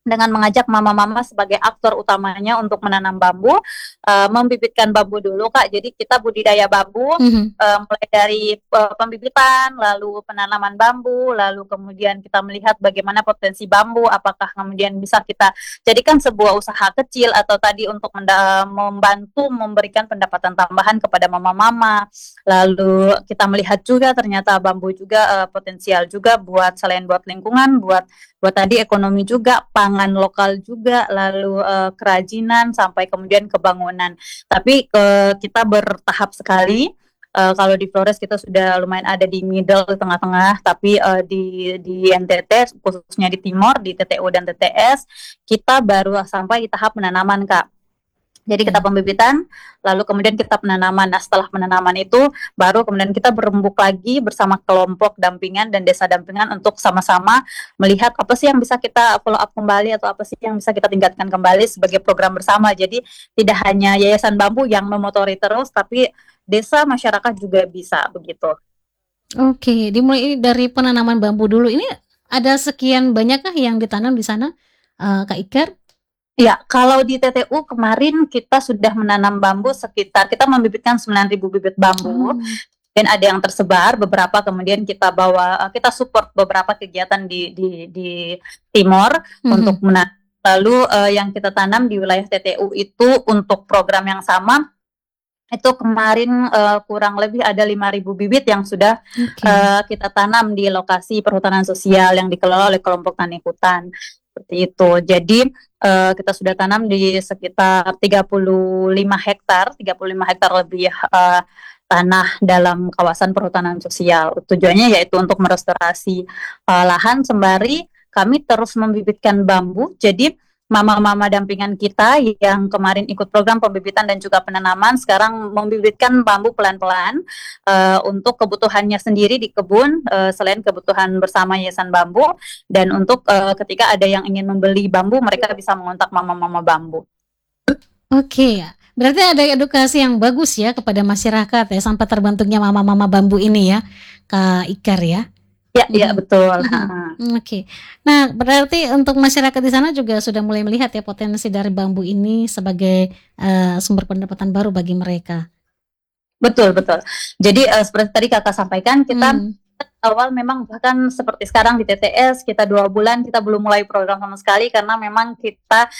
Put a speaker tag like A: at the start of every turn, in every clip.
A: dengan mengajak mama-mama sebagai aktor utamanya untuk menanam bambu, membibitkan bambu dulu Kak. Jadi kita budidaya bambu,
B: Mhm.
A: mulai dari pembibitan, lalu penanaman bambu, lalu kemudian kita melihat bagaimana potensi bambu, apakah kemudian bisa kita jadikan sebuah usaha kecil atau tadi untuk membantu memberikan pendapatan tambahan kepada mama-mama. Lalu kita melihat juga ternyata bambu juga potensial juga buat selain buat lingkungan, buat tadi ekonomi juga, pangan lokal juga, lalu kerajinan sampai kemudian kebangunan. Tapi kita bertahap sekali. Kalau di Flores kita sudah lumayan ada di middle tengah-tengah, tapi di NTT khususnya di Timor di TTU dan TTS kita baru sampai di tahap penanaman Kak. Jadi kita
B: Ya.
A: pembibitan, lalu kemudian kita penanaman. Nah setelah penanaman itu, baru kemudian kita berembuk lagi bersama kelompok dampingan dan desa dampingan untuk sama-sama melihat apa sih yang bisa kita follow up kembali atau apa sih yang bisa kita tingkatkan kembali sebagai program bersama. Jadi tidak hanya Yayasan Bambu yang memotori terus, tapi desa masyarakat juga bisa begitu.
B: Oke, dimulai dari penanaman bambu dulu. Ini ada sekian banyakkah yang ditanam di sana, Kak Iker?
A: Ya, kalau di TTU kemarin kita sudah menanam bambu sekitar kita membibitkan 9.000 bibit bambu.
B: Oh.
A: Dan ada yang tersebar beberapa kemudian kita bawa kita support beberapa kegiatan di Timor untuk
B: Mhm.
A: lalu yang kita tanam di wilayah TTU itu untuk program yang sama itu kemarin kurang lebih ada 5.000 bibit yang sudah
B: Oke.
A: kita tanam di lokasi perhutanan sosial yang dikelola oleh kelompok tani hutan seperti itu. Jadi kita sudah tanam di sekitar 35 hektar lebih tanah dalam kawasan perhutanan sosial. Tujuannya yaitu untuk merestorasi lahan sembari kami terus membibitkan bambu. Jadi mama-mama dampingan kita yang kemarin ikut program pembibitan dan juga penanaman sekarang membibitkan bambu pelan-pelan untuk kebutuhannya sendiri di kebun selain kebutuhan bersama Yayasan Bambu dan untuk ketika ada yang ingin membeli bambu mereka bisa mengontak mama-mama bambu.
B: Oke ya, berarti ada edukasi yang bagus ya kepada masyarakat ya sampai terbentuknya mama-mama bambu ini ya, Kak Iker ya?
A: Ya, ya
B: Mhm,
A: betul.
B: mhm, oke. Nah, berarti untuk masyarakat di sana juga sudah mulai melihat ya potensi dari bambu ini sebagai, sumber pendapatan baru bagi mereka?
A: Betul, betul. Jadi seperti tadi kakak sampaikan kita
B: Mmm.
A: awal memang bahkan seperti sekarang di TTS kita 2 bulan kita belum mulai program sama sekali karena memang kita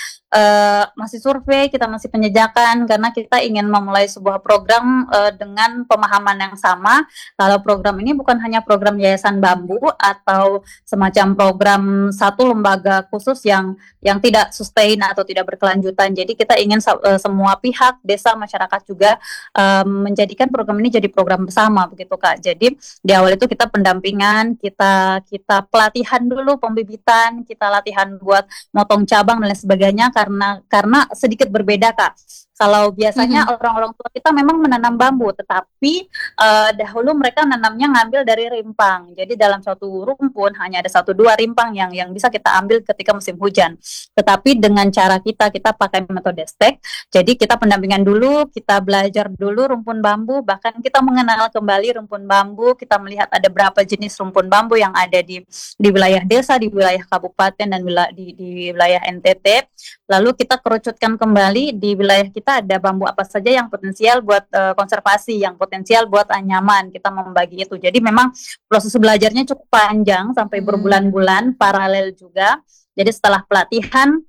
A: masih survei, kita masih penjejakan karena kita ingin memulai sebuah program dengan pemahaman yang sama. Kalau program ini bukan hanya program Yayasan Bambu atau semacam program satu lembaga khusus yang tidak sustain atau tidak berkelanjutan. Jadi kita ingin semua pihak, desa, masyarakat juga menjadikan program ini jadi program bersama begitu Kak. Jadi di awal itu kita pendampingan, kita kita pelatihan dulu pembibitan, kita latihan buat motong cabang dan lain sebagainya karena sedikit berbeda Kak. Kalau biasanya
B: Mhm.
A: orang-orang tua kita memang menanam bambu, tetapi dahulu mereka nanamnya ngambil dari rimpang. Jadi dalam suatu rumpun hanya ada 1-2 rimpang yang bisa kita ambil ketika musim hujan. Tetapi dengan cara kita pakai metode stek, jadi kita pendampingan dulu, kita belajar dulu rumpun bambu, bahkan kita mengenal kembali rumpun bambu, kita melihat ada berapa jenis rumpun bambu yang ada di wilayah desa, di wilayah kabupaten dan di wilayah NTT. Lalu kita kerucutkan kembali di wilayah kita ada bambu apa saja yang potensial buat konservasi, yang potensial buat anyaman. Kita membagi itu. Jadi memang proses belajarnya cukup panjang sampai
B: Mmm.
A: berbulan-bulan paralel juga. Jadi setelah pelatihan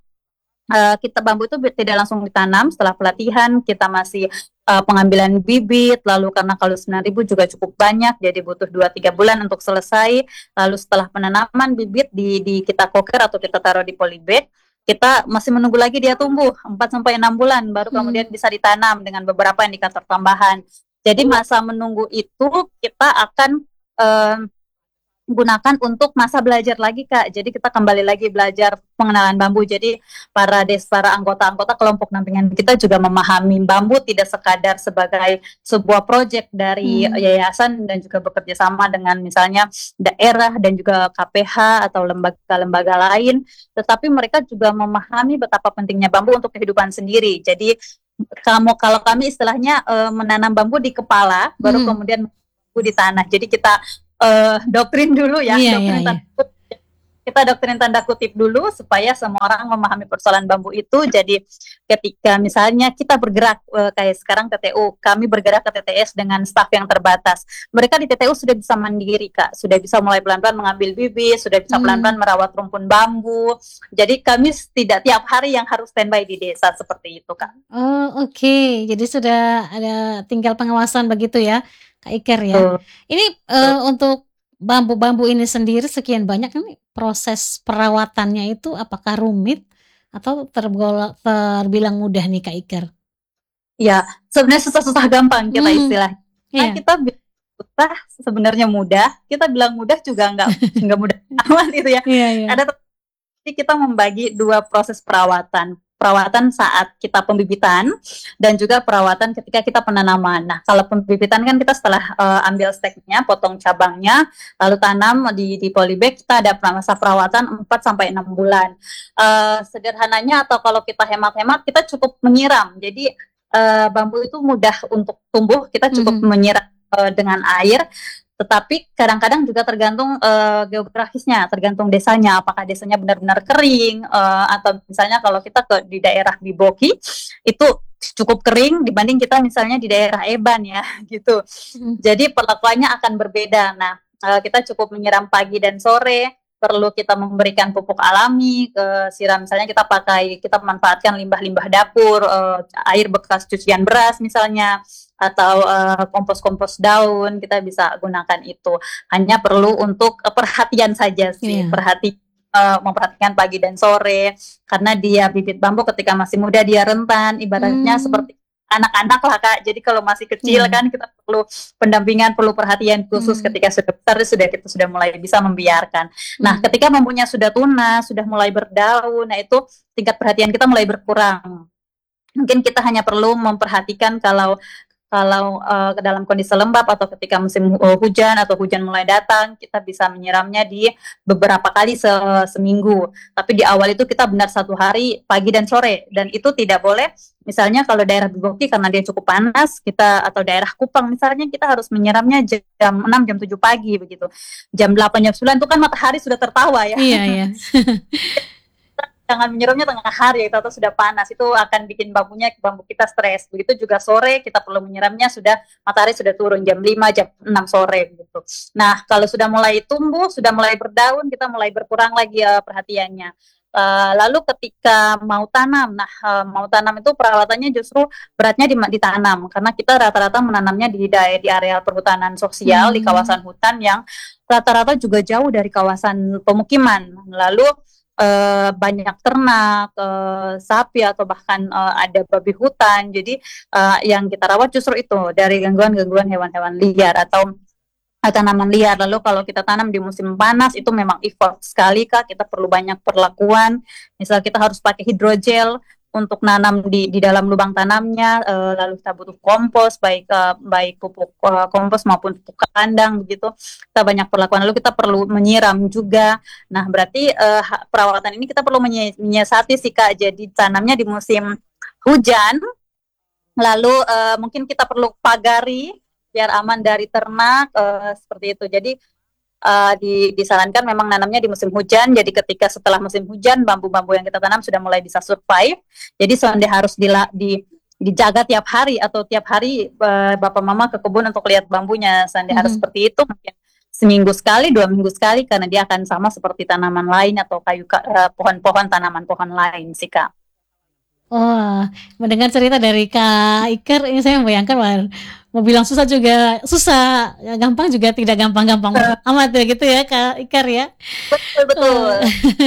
A: kita bambu itu tidak langsung ditanam. Setelah pelatihan kita masih pengambilan bibit. Lalu karena kalau 9.000 juga cukup banyak, jadi butuh 2-3 bulan untuk selesai. Lalu setelah penanaman bibit di kita koker atau kita taruh di polybag, kita masih menunggu lagi dia tumbuh 4-6 bulan baru
B: Mmm.
A: kemudian bisa ditanam dengan beberapa indikator tambahan. Jadi masa menunggu itu kita akan uh, gunakan untuk masa belajar lagi Kak. Jadi kita kembali lagi belajar pengenalan bambu. Jadi para anggota-anggota kelompok dampingan kita juga memahami bambu tidak sekadar sebagai sebuah proyek dari
B: Mmm.
A: yayasan dan juga bekerja sama dengan misalnya daerah dan juga KPH atau lembaga-lembaga lain, tetapi mereka juga memahami betapa pentingnya bambu untuk kehidupan sendiri. Jadi kalau kami istilahnya menanam bambu di kepala, baru
B: Mhm.
A: kemudian bambu di tanah. Jadi kita doktrin dulu ya,
B: Iya, iya,
A: doktrin
B: iya.
A: tersebut kita doktrin tanda kutip dulu supaya semua orang memahami persoalan bambu itu. Jadi ketika misalnya kita bergerak kayak sekarang TTU, kami bergerak ke TTS dengan staf yang terbatas. Mereka di TTU sudah bisa mandiri, Kak. Sudah bisa mulai pelan-pelan mengambil bibit, sudah bisa pelan-pelan merawat rumpun bambu. Jadi kami tidak tiap hari yang harus standby di desa seperti itu, Kak.
B: Oh, oke. Jadi sudah ada tinggal pengawasan begitu ya, Kak Iker ya.
A: Betul.
B: Ini untuk bambu-bambu ini sendiri sekian banyak, ini proses perawatannya itu apakah rumit atau terbilang mudah nih Kak Iker?
A: Ya, sebenarnya susah-susah gampang kita istilah. Nah,
B: Iya.
A: kita bilang susah sebenarnya mudah. Kita bilang mudah juga nggak mudah amat itu ya.
B: Iya, iya.
A: Jadi kita membagi dua proses perawatan. Perawatan saat kita pembibitan dan juga perawatan ketika kita penanaman. Nah, kalau pembibitan kan kita setelah ambil steknya, potong cabangnya, lalu tanam di polybag, kita ada masa perawatan 4 sampai 6 bulan. Sederhananya atau kalau kita hemat-hemat, kita cukup menyiram. Jadi bambu itu mudah untuk tumbuh, kita cukup menyiram dengan air. Tetapi kadang-kadang juga tergantung geografisnya, tergantung desanya. Apakah desanya benar-benar kering, atau misalnya kalau kita di daerah Biboki, itu cukup kering dibanding kita misalnya di daerah Eban ya, gitu. Jadi perlakuannya akan berbeda. Nah, kita cukup menyiram pagi dan sore. Perlu kita memberikan pupuk alami, siram misalnya kita memanfaatkan limbah-limbah dapur, air bekas cucian beras misalnya, atau kompos-kompos daun, kita bisa gunakan itu. Hanya perlu untuk perhatian saja sih, memperhatikan pagi dan sore, karena dia bibit bambu ketika masih muda dia rentan, ibaratnya seperti anak-anak lah Kak. Jadi kalau masih kecil kan kita perlu pendampingan, perlu perhatian khusus. Ketika sudah besar kita sudah mulai bisa membiarkan. Nah, ketika bambunya sudah tunas, sudah mulai berdaun, nah itu tingkat perhatian kita mulai berkurang. Mungkin kita hanya perlu memperhatikan kalau dalam kondisi lembab atau ketika musim hujan atau hujan mulai datang, kita bisa menyiramnya di beberapa kali seminggu. Tapi di awal itu kita benar 1 hari pagi dan sore, dan itu tidak boleh. Misalnya kalau daerah Biboki karena dia cukup panas, atau daerah Kupang misalnya, kita harus menyiramnya jam 6, jam 7 pagi begitu. Jam 8, jam 9 itu kan matahari sudah tertawa ya.
B: Iya, iya.
A: Jangan menyiramnya tengah hari atau sudah panas, itu akan bikin bambu kita stres. Begitu juga sore kita perlu menyiramnya matahari sudah turun jam 5, jam 6 sore gitu. Nah, kalau sudah mulai tumbuh, sudah mulai berdaun, kita mulai berkurang lagi perhatiannya. Lalu ketika mau tanam, mau tanam itu perawatannya justru beratnya ditanam, karena kita rata-rata menanamnya di area perhutanan sosial, di kawasan hutan yang rata-rata juga jauh dari kawasan pemukiman. Lalu banyak ternak, sapi atau bahkan ada babi hutan. Jadi yang kita rawat justru itu dari gangguan-gangguan hewan-hewan liar atau tanaman liar. Lalu kalau kita tanam di musim panas itu memang effort sekali Kak, kita perlu banyak perlakuan. Misal kita harus pakai hidrogel untuk nanam di dalam lubang tanamnya, lalu kita butuh kompos, baik pupuk kompos maupun pupuk kandang begitu. Kita banyak perlakuan, lalu kita perlu menyiram juga. Nah, berarti perawatan ini kita perlu menyiasati sih Kak. Jadi tanamnya di musim hujan, lalu mungkin kita perlu pagari biar aman dari ternak, seperti itu. Jadi disarankan memang nanamnya di musim hujan. Jadi ketika setelah musim hujan, bambu-bambu yang kita tanam sudah mulai bisa survive. Jadi sonde harus dijaga tiap hari, atau tiap hari bapak mama ke kebun untuk lihat bambunya. Sonde harus seperti itu, mungkin seminggu sekali, 2 minggu sekali, karena dia akan sama seperti tanaman lain atau pohon-pohon, tanaman pohon lain sih Kak.
B: Wah, mendengar cerita dari Kak Iker ini saya membayangkan mau bilang susah juga susah, gampang juga tidak gampang-gampang amat ya gitu ya Kak Iker ya.
A: Betul.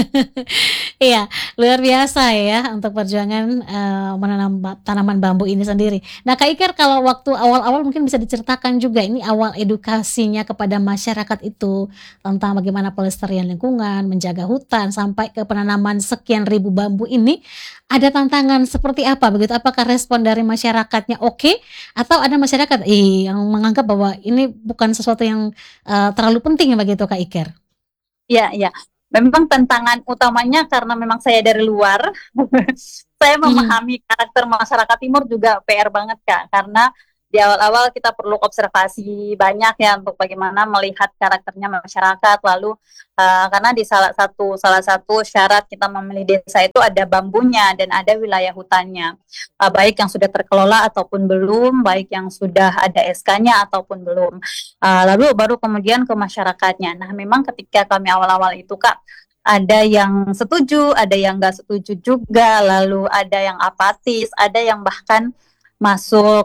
B: Iya, luar biasa ya untuk perjuangan menanam tanaman bambu ini sendiri. Nah Kak Iker, kalau waktu awal-awal mungkin bisa diceritakan juga ini awal edukasinya kepada masyarakat itu tentang bagaimana pelestarian lingkungan, menjaga hutan sampai ke penanaman sekian ribu bambu ini. Ada tantangan seperti apa begitu? Apakah respon dari masyarakatnya oke? Atau ada masyarakat yang menganggap bahwa ini bukan sesuatu yang terlalu penting begitu Kak Iker?
A: Iya. Memang tantangan utamanya karena memang saya dari luar, saya memahami karakter masyarakat timur juga PR banget Kak, karena di awal-awal kita perlu observasi banyak ya untuk bagaimana melihat karakternya masyarakat. Lalu karena di salah satu syarat kita memilih desa itu ada bambunya dan ada wilayah hutannya, baik yang sudah terkelola ataupun belum, baik yang sudah ada SK-nya ataupun belum. Lalu baru kemudian ke masyarakatnya. Nah, memang ketika kami awal-awal itu Kak, ada yang setuju, ada yang nggak setuju juga, lalu ada yang apatis, ada yang bahkan masuk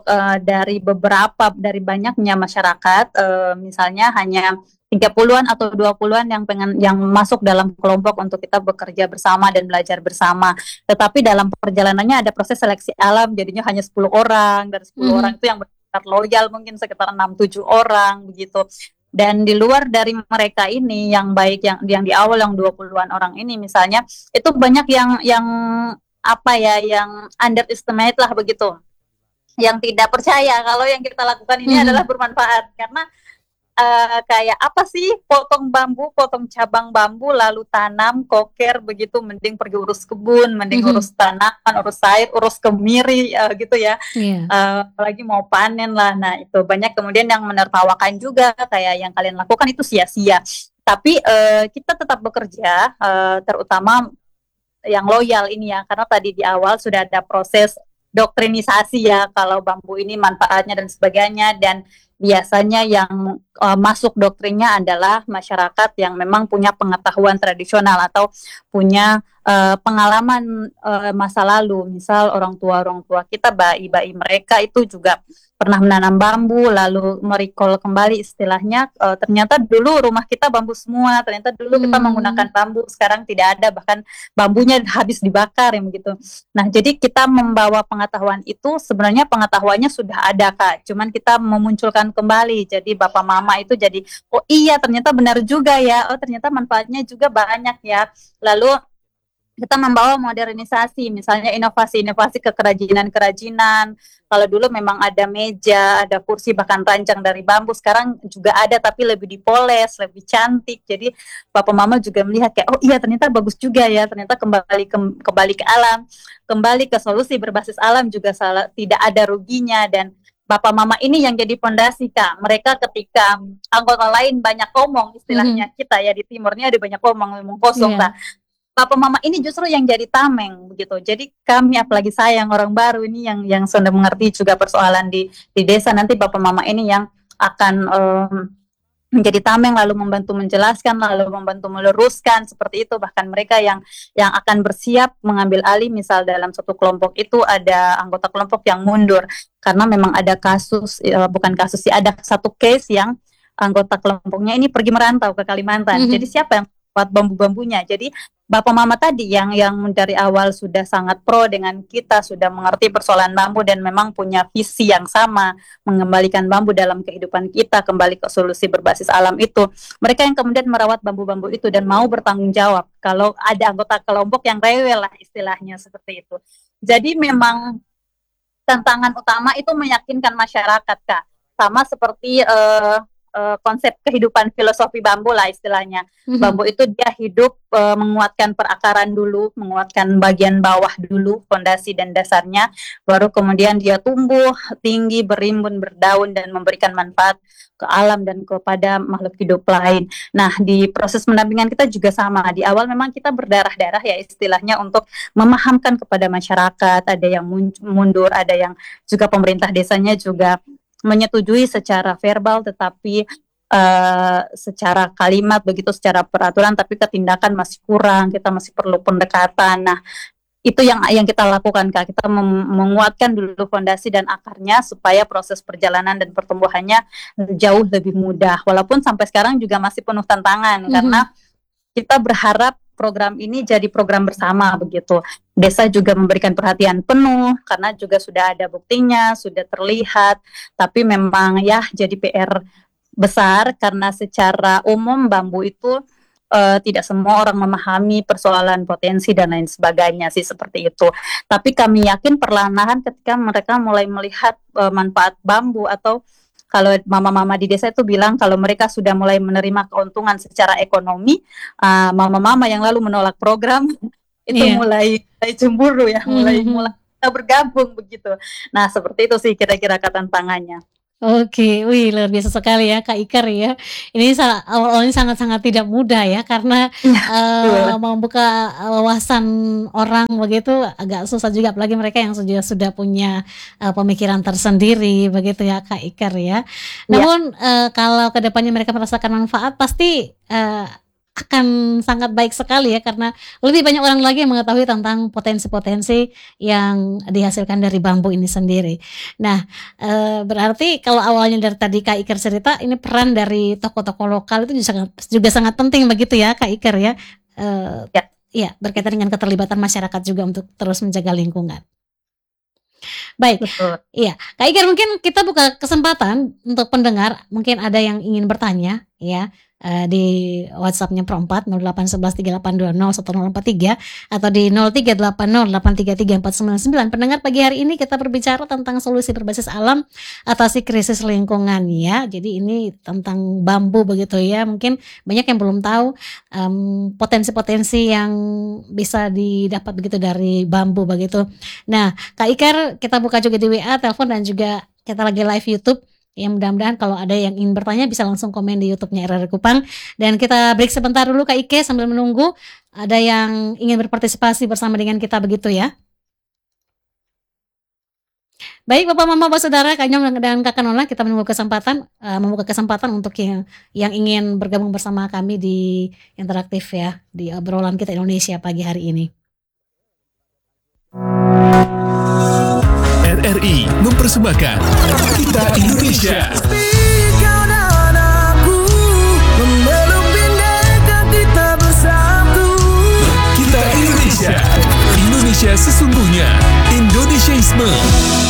A: dari banyaknya masyarakat, misalnya hanya 30-an atau 20-an yang masuk dalam kelompok untuk kita bekerja bersama dan belajar bersama. Tetapi dalam perjalanannya ada proses seleksi alam, jadinya hanya 10 orang, dari 10 orang itu yang benar loyal mungkin sekitar 6-7 orang begitu. Dan di luar dari mereka ini yang baik yang di awal yang 20-an orang ini misalnya, itu banyak yang apa ya, yang underestimate lah begitu, yang tidak percaya kalau yang kita lakukan ini adalah bermanfaat. Karena kayak apa sih, potong bambu, potong cabang bambu lalu tanam, koker begitu, mending pergi urus kebun, mending urus tanaman, urus sayur, urus kemiri gitu ya.
B: Iya.
A: Apalagi mau panen lah. Nah, itu banyak kemudian yang menertawakan juga, kayak yang kalian lakukan itu sia-sia. Tapi kita tetap bekerja, terutama yang loyal ini ya, karena tadi di awal sudah ada proses doktrinisasi ya, kalau bambu ini manfaatnya dan sebagainya. Dan biasanya yang masuk doktrinnya adalah masyarakat yang memang punya pengetahuan tradisional atau punya pengalaman masa lalu. Misal orang tua kita, bayi-bayi mereka itu juga pernah menanam bambu, lalu merecall kembali istilahnya, ternyata dulu rumah kita bambu semua, ternyata dulu kita menggunakan bambu, sekarang tidak ada, bahkan bambunya habis dibakar yang begitu. Nah, jadi kita membawa pengetahuan itu, sebenarnya pengetahuannya sudah ada Kak, cuman kita memunculkan kembali. Jadi bapak mama itu jadi, oh iya ternyata benar juga ya, oh ternyata manfaatnya juga banyak ya. Lalu kita membawa modernisasi, misalnya inovasi-inovasi kerajinan-kerajinan. Kalau dulu memang ada meja, ada kursi, bahkan ranjang dari bambu, sekarang juga ada tapi lebih dipoles, lebih cantik. Jadi papa mama juga melihat kayak, oh iya ternyata bagus juga ya, ternyata kembali ke alam, kembali ke solusi berbasis alam juga tidak ada ruginya. Dan Bapak Mama ini yang jadi pondasi Kak. Mereka ketika anggota lain banyak ngomong, istilahnya kita ya di timurnya ada banyak ngomong kosong Kak. Papa Mama ini justru yang jadi tameng begitu. Jadi kami, apalagi saya yang orang baru ini yang sudah mengerti juga persoalan di desa, nanti Bapak Mama ini yang akan menjadi tameng, lalu membantu menjelaskan, lalu membantu meluruskan seperti itu. Bahkan mereka yang akan bersiap mengambil alih, misal dalam satu kelompok itu ada anggota kelompok yang mundur karena memang ada kasus, bukan kasus sih, ada satu case yang anggota kelompoknya ini pergi merantau ke Kalimantan. Jadi siapa yang buat bambu-bambunya? Jadi Bapak Mama tadi yang dari awal sudah sangat pro dengan kita, sudah mengerti persoalan bambu dan memang punya visi yang sama, mengembalikan bambu dalam kehidupan kita, kembali ke solusi berbasis alam itu. Mereka yang kemudian merawat bambu-bambu itu dan mau bertanggung jawab kalau ada anggota kelompok yang rewel lah istilahnya seperti itu. Jadi memang tantangan utama itu meyakinkan masyarakat Kak. Sama seperti konsep kehidupan filosofi bambu lah istilahnya. Bambu itu dia hidup menguatkan perakaran dulu, menguatkan bagian bawah dulu, fondasi dan dasarnya, baru kemudian dia tumbuh tinggi, berimbun, berdaun dan memberikan manfaat ke alam dan kepada makhluk hidup lain. Nah, di proses pendampingan kita juga sama. Di awal memang kita berdarah-darah ya istilahnya untuk memahamkan kepada masyarakat, ada yang mundur, ada yang juga pemerintah desanya juga menyetujui secara verbal, tetapi secara kalimat begitu, secara peraturan, tapi ketindakan masih kurang, kita masih perlu pendekatan. Nah, itu yang kita lakukan Kak, kita menguatkan dulu fondasi dan akarnya supaya proses perjalanan dan pertumbuhannya jauh lebih mudah. Walaupun sampai sekarang juga masih penuh tantangan, karena kita berharap program ini jadi program bersama begitu. Desa juga memberikan perhatian penuh karena juga sudah ada buktinya, sudah terlihat. Tapi memang ya jadi PR besar karena secara umum bambu itu tidak semua orang memahami persoalan potensi dan lain sebagainya sih seperti itu. Tapi kami yakin perlahan-lahan ketika mereka mulai melihat manfaat bambu, atau kalau mama-mama di desa itu bilang kalau mereka sudah mulai menerima keuntungan secara ekonomi, mama-mama yang lalu menolak program itu mulai cemburu ya, mulai kita bergabung begitu. Nah, seperti itu sih kira-kira tantangannya.
B: Oke, wih luar biasa sekali ya Kak Iker ya. Ini awal-awalnya sangat-sangat tidak mudah ya karena,
A: Iya, betul.
B: membuka wawasan orang begitu agak susah juga apalagi mereka yang sudah punya, pemikiran tersendiri begitu ya Kak Iker ya.
A: Iya,
B: Namun, kalau ke depannya mereka merasakan manfaat pasti, akan sangat baik sekali ya karena lebih banyak orang lagi yang mengetahui tentang potensi-potensi yang dihasilkan dari bambu ini sendiri. Nah, berarti kalau awalnya dari tadi Kak Iker cerita, ini peran dari tokoh-tokoh lokal itu juga sangat penting begitu ya Kak Iker ya?
A: iya,
B: Iya, berkaitan dengan keterlibatan masyarakat juga untuk terus menjaga lingkungan. Baik,
A: betul.
B: iya. Kak Iker mungkin kita buka kesempatan untuk pendengar, mungkin ada yang ingin bertanya ya, di WhatsApp-nya Pro 4 081138201043 atau di 0380833499. Pendengar pagi hari ini kita berbicara tentang solusi berbasis alam atasi krisis lingkungan ya. Jadi ini tentang bambu begitu ya. Mungkin banyak yang belum tahu potensi-potensi yang bisa didapat begitu dari bambu begitu. Nah, Kak Iker kita buka juga di WA, telepon dan juga kita lagi live YouTube. Ya mudah-mudahan kalau ada yang ingin bertanya bisa langsung komen di YouTube-nya RRI Kupang. Dan kita break sebentar dulu Kak Ike sambil menunggu ada yang ingin berpartisipasi bersama dengan kita begitu ya. Baik Bapak Mama Bapak Saudara Kak Nyong dan Kakak Nona, kita membuka kesempatan untuk yang ingin bergabung bersama kami di interaktif ya di obrolan kita Indonesia pagi hari ini.
C: RRI mempersembahkan Kita Indonesia.
D: Kau dan aku memeluk bineka kita bersatu.
C: Kita Indonesia. Indonesia sesungguhnya. Indonesiaisme.